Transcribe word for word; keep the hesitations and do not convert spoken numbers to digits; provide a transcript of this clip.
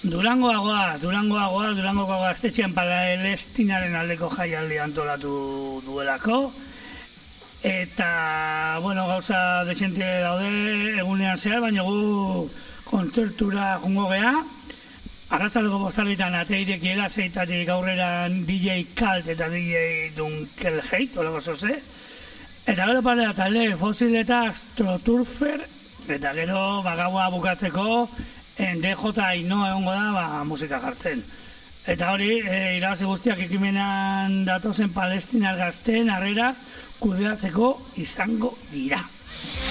Durangoagoa, Durangoagoa, Durangoagoa gaztetxean Palestinaren aldeko jaialdi antolatu duelako. Eta, bueno, gauza desente daude egunean zehar, baina gu kontzertura jungo geha. Arratzaldeko bostarritan ate irekiela, zeitatik aurreran D J Kalt eta D J Dunkelheit, olako zoze. Eta gero parela talde Fossil eta Astroturfer, eta gero bagaua bukatzeko D J Ainoa egongo da ba, musika jartzen. Eta hori, e, irabazi guztiak ekimenan datozen Palestinar gazteen harrera kudeatzeko izango dira.